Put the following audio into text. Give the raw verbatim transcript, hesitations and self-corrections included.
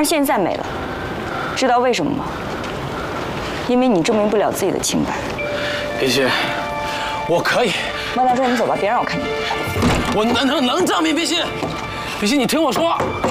是现在没了。知道为什么吗？因为你证明不了自己的清白。 林心，我可以。 孟良春，你走吧，别让我看见你。 我能能能证明，林心，林心，你听我说。